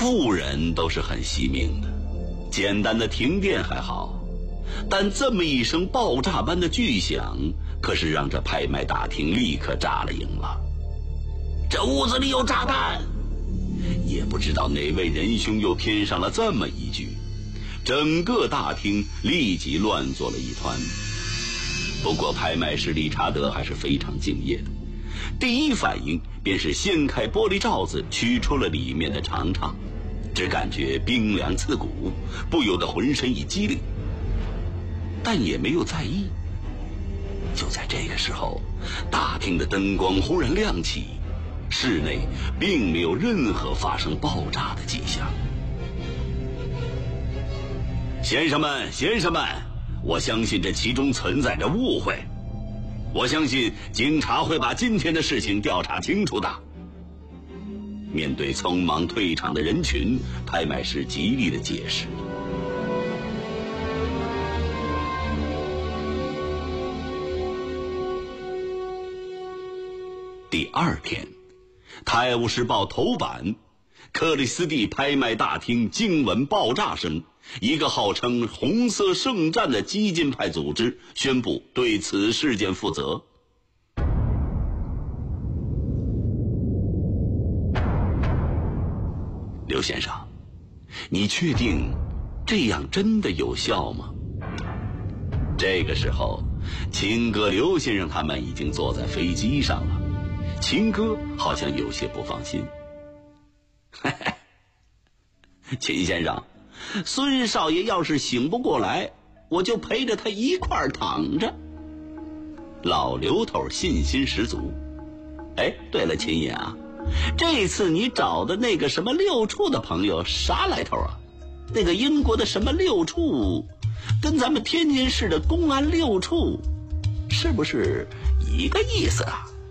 富人都是很惜命的，简单的停电还好，但这么一声爆炸般的巨响，可是让这拍卖大厅立刻炸了营了。这屋子里有炸弹！也不知道哪位仁兄又添上了这么一句，整个大厅立即乱作了一团。不过拍卖师理查德还是非常敬业的，第一反应便是掀开玻璃罩子，取出了里面的长肠，只感觉冰凉刺骨，不由得浑身一激灵，但也没有在意。就在这个时候，大厅的灯光忽然亮起，室内并没有任何发生爆炸的迹象。先生们，我相信这其中存在着误会，我相信警察会把今天的事情调查清楚的。面对匆忙退场的人群，拍卖师极力的解释。第二天，泰晤士报头版，克里斯蒂拍卖大厅惊闻爆炸声，一个号称红色圣战的激进派组织宣布对此事件负责。刘先生，你确定这样真的有效吗？这个时候，秦哥、刘先生他们已经坐在飞机上了。秦哥好像有些不放心。秦先生，孙少爷要是醒不过来，我就陪着他一块儿躺着。老刘头信心十足。哎，对了，秦爷啊，这次你找的那个什么六处的朋友啥来头啊？那个英国的什么六处，跟咱们天津市的公安六处，是不是一个意思啊？